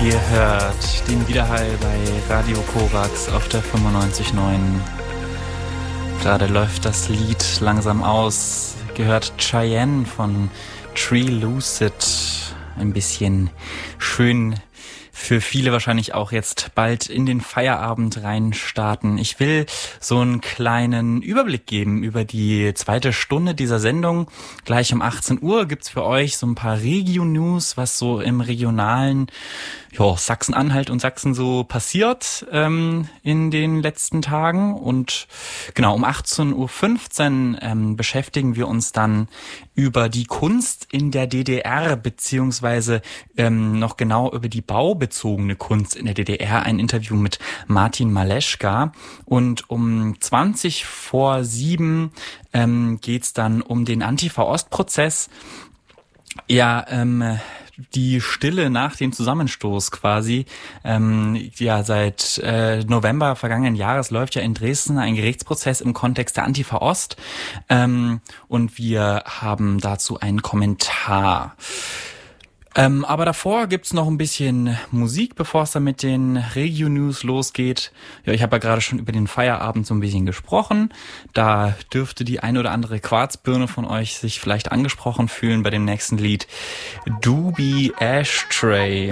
Ihr hört den Widerhall bei Radio Korax auf der 95.9. Gerade läuft das Lied langsam aus. Gehört Cheyenne von Tree Lucid. Ein bisschen schön für viele wahrscheinlich auch jetzt bald in den Feierabend reinstarten. Ich will so einen kleinen Überblick geben über die zweite Stunde dieser Sendung. Gleich um 18 Uhr gibt's für euch so ein paar Regio-News, was so im regionalen Sachsen-Anhalt und Sachsen so passiert in den letzten Tagen. Und genau, um 18.15 Uhr beschäftigen wir uns dann über die Kunst in der DDR, beziehungsweise noch genau über die baubezogene Kunst in der DDR. Ein Interview mit Martin Maleschka. Und um 7:20 geht's dann um den Antifa-Ost-Prozess. Ja, die Stille nach dem Zusammenstoß quasi. Seit November vergangenen Jahres läuft ja in Dresden ein Gerichtsprozess im Kontext der Antifa Ost. Und wir haben dazu einen Kommentar. Aber davor gibt's noch ein bisschen Musik, bevor es dann mit den Regio-News losgeht. Ja, ich habe ja gerade schon über den Feierabend so ein bisschen gesprochen. Da dürfte die ein oder andere Quarzbirne von euch sich vielleicht angesprochen fühlen bei dem nächsten Lied. Doobie Ashtray.